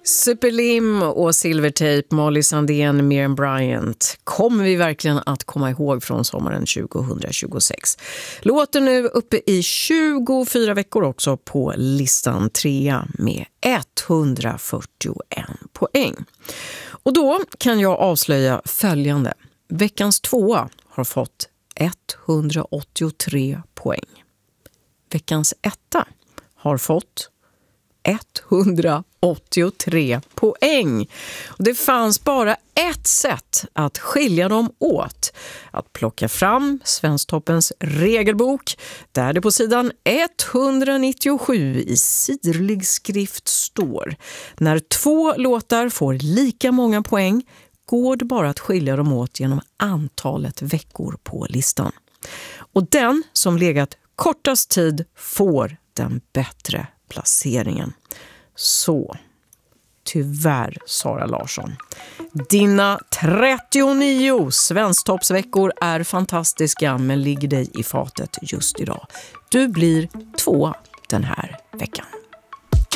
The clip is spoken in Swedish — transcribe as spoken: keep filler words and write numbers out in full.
Superlim och Silvertape, Molly Sandén, Miriam Bryant kommer vi verkligen att komma ihåg från sommaren tjugohundratjugosex. Låten nu uppe i tjugofyra veckor också på listan trea med etthundrafyrtioen poäng. Och då kan jag avslöja följande. Veckans tvåa har fått etthundraåttiotre poäng. Veckans etta har fått etthundraåttiotre poäng. Och det fanns bara ett sätt att skilja dem åt. Att plocka fram Svensktoppens regelbok där det på sidan etthundranittiosju i sirlig skrift står: när två låtar får lika många poäng går det bara att skilja dem åt genom antalet veckor på listan. Och den som legat kortast tid får den bättre placeringen. Så, tyvärr Sara Larsson. Dina trettionio Svensktoppsveckor är fantastiska men ligger dig i fatet just idag. Du blir två den här veckan.